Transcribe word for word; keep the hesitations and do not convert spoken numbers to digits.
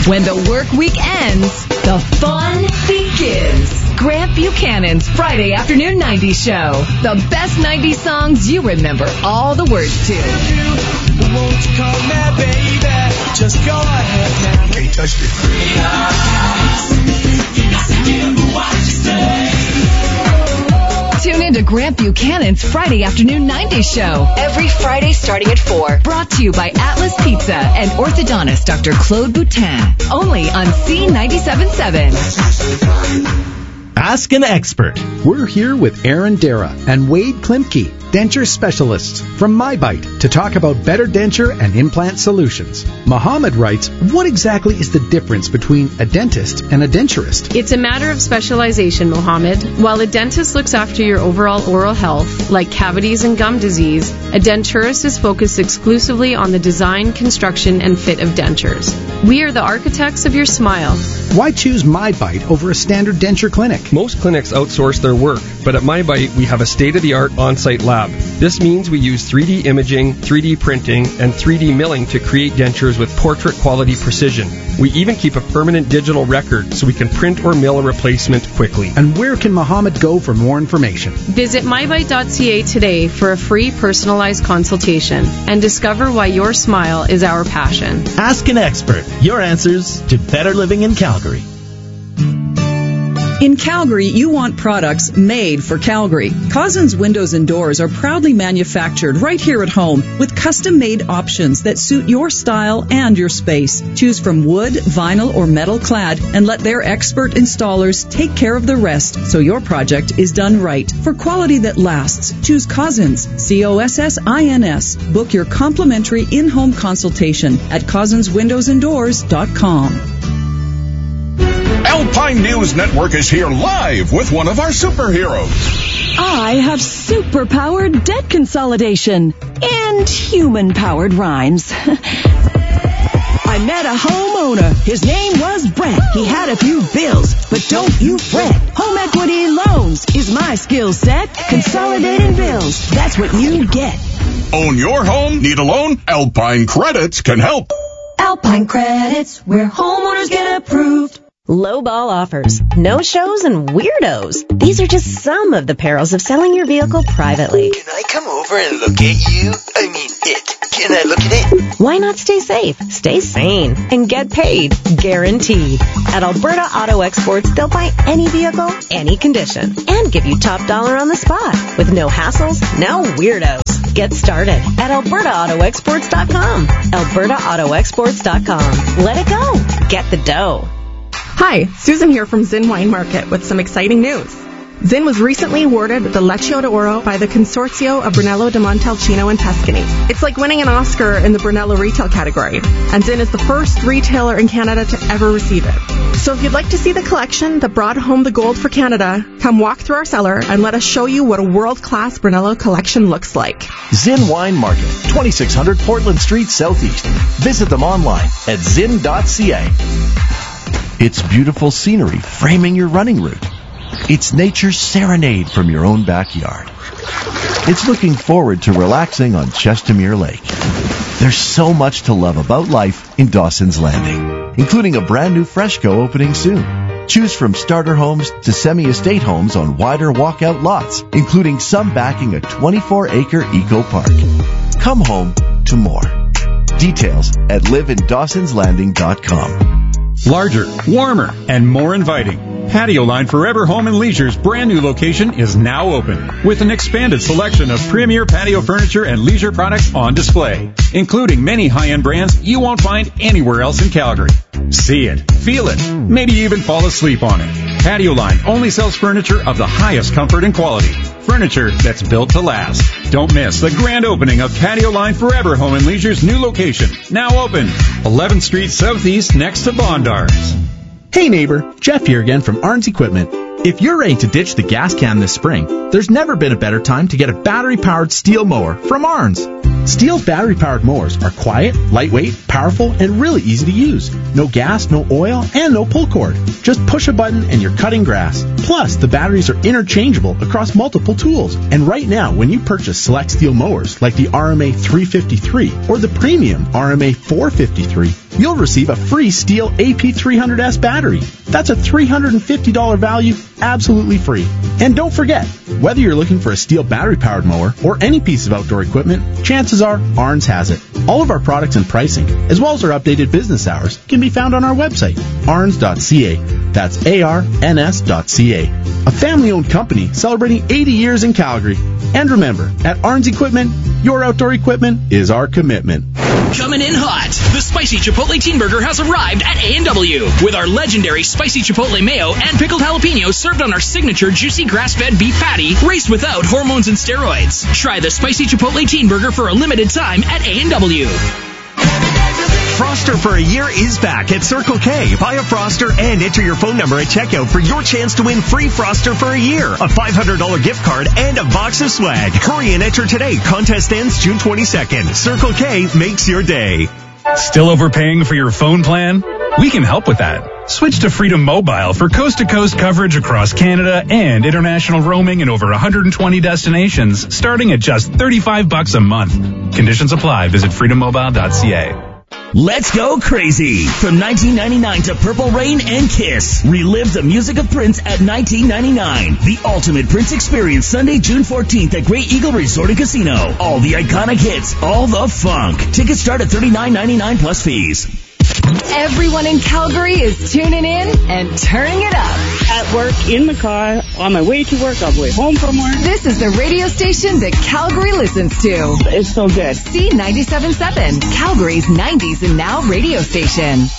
When the work week ends, the fun begins. Grant Buchanan's Friday Afternoon nineties Show. The best nineties songs you remember all the words to. Won't you call me baby? Just go ahead now. Can't touch it. Tune in to Grant Buchanan's Friday Afternoon nineties Show. Every Friday starting at four. Brought to you by Atlas Pizza and orthodontist Doctor Claude Boutin. Only on C ninety-seven point seven. Ask an expert. We're here with Aaron Dara and Wade Klimke, denture specialists from MyBite, to talk about better denture and implant solutions. Mohammed writes, what exactly is the difference between a dentist and a denturist? It's a matter of specialization, Mohammed. While a dentist looks after your overall oral health, like cavities and gum disease, a denturist is focused exclusively on the design, construction, and fit of dentures. We are the architects of your smile. Why choose MyBite over a standard denture clinic? Most clinics outsource their work, but at MyBite we have a state-of-the-art on-site lab. This means we use three D imaging, three D printing, and three D milling to create dentures with portrait-quality precision. We even keep a permanent digital record so we can print or mill a replacement quickly. And where can Mohammed go for more information? Visit my bite dot c a today for a free personalized consultation and discover why your smile is our passion. Ask an expert. Your answers to better living in Calgary. In Calgary, you want products made for Calgary. Cousins Windows and Doors are proudly manufactured right here at home with custom-made options that suit your style and your space. Choose from wood, vinyl, or metal clad and let their expert installers take care of the rest so your project is done right. For quality that lasts, choose Cousins, C O S S I N S. Book your complimentary in-home consultation at cousins windows and doors dot com. Alpine News Network is here live with one of our superheroes. I have super-powered debt consolidation and human-powered rhymes. I met a homeowner. His name was Brett. He had a few bills, but don't you fret. Home equity loans is my skill set. Consolidating bills, that's what you get. Own your home? Need a loan? Alpine Credits can help. Alpine Credits, where homeowners get approved. Lowball offers, no-shows, and weirdos. These are just some of the perils of selling your vehicle privately. Can I come over and look at you? I mean, it. Can I look at it? Why not stay safe, stay sane, and get paid? Guaranteed. At Alberta Auto Exports, they'll buy any vehicle, any condition, and give you top dollar on the spot. With no hassles, no weirdos. Get started at alberta auto exports dot com. alberta auto exports dot com. Let it go. Get the dough. Hi, Susan here from Zinn Wine Market with some exciting news. Zinn was recently awarded the Leccio d'Oro by the Consorzio of Brunello di Montalcino and Tuscany. It's like winning an Oscar in the Brunello retail category, and Zinn is the first retailer in Canada to ever receive it. So if you'd like to see the collection that brought home the gold for Canada, come walk through our cellar and let us show you what a world-class Brunello collection looks like. Zinn Wine Market, twenty-six hundred Portland Street Southeast. Visit them online at zinn dot c a. It's beautiful scenery framing your running route. It's nature's serenade from your own backyard. It's looking forward to relaxing on Chestermere Lake. There's so much to love about life in Dawson's Landing, including a brand new Fresco opening soon. Choose from starter homes to semi-estate homes on wider walkout lots, including some backing a twenty-four acre eco park. Come home to more. Details at live in dawsons landing dot com. Larger, warmer, and more inviting. Patio Line Forever Home and Leisure's brand new location is now open with an expanded selection of premier patio furniture and leisure products on display, including many high-end brands you won't find anywhere else in Calgary. See it, feel it, maybe even fall asleep on it. Patio Line only sells furniture of the highest comfort and quality. Furniture that's built to last. Don't miss the grand opening of Patio Line Forever Home and Leisure's new location. Now open, eleventh Street Southeast next to Bondars. Hey neighbor, Jeff here again from Arns Equipment. If you're ready to ditch the gas can this spring, there's never been a better time to get a battery-powered steel mower from Arns. Stihl's battery-powered mowers are quiet, lightweight, powerful, and really easy to use. No gas, no oil, and no pull cord. Just push a button and you're cutting grass. Plus, the batteries are interchangeable across multiple tools. And right now, when you purchase select Stihl mowers like the R M A three fifty-three or the premium R M A four fifty-three, you'll receive a free Stihl A P three hundred S battery. That's a three hundred fifty dollars value, absolutely free. And don't forget, whether you're looking for a Stihl battery-powered mower or any piece of outdoor equipment, chances are Arns has it. All of our products and pricing, as well as our updated business hours, can be found on our website, arns dot c a. That's A R N S dot C A. A family-owned company celebrating eighty years in Calgary. And remember, at Arns Equipment, your outdoor equipment is our commitment. Coming in hot, the Spicy Chipotle Teen Burger has arrived at A and W with our legendary Spicy Chipotle Mayo and pickled jalapeno served on our signature juicy grass-fed beef patty raised without hormones and steroids. Try the Spicy Chipotle Teen Burger for a limited time at A and W. Froster for a year is back at Circle K. Buy a Froster and enter your phone number at checkout for your chance to win free Froster for a year, a five hundred dollars gift card, and a box of swag. Hurry and enter today. Contest ends June twenty-second. Circle K makes your day. Still overpaying for your phone plan? We can help with that. Switch to Freedom Mobile for coast-to-coast coverage across Canada and international roaming in over one hundred twenty destinations, starting at just thirty-five bucks a month. Conditions apply. Visit freedom mobile dot c a. Let's go crazy! From nineteen ninety-nine to Purple Rain and Kiss. Relive the music of Prince at nineteen ninety-nine. The ultimate Prince experience Sunday, June fourteenth at Great Eagle Resort and Casino. All the iconic hits, all the funk. Tickets start at thirty-nine ninety-nine plus fees. Everyone in Calgary is tuning in and turning it up. At work, in the car, on my way to work, on my way home from work. This is the radio station that Calgary listens to. It's so good. C ninety-seven point seven, Calgary's nineties and now radio station.